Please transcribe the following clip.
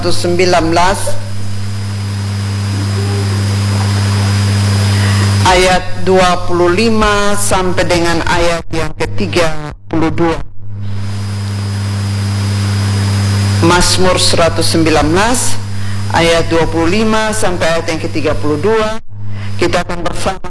ayat 25 sampai dengan ayat yang ke-32. Mazmur 119 ayat 25 sampai ayat yang ke-32. Kita akan bersama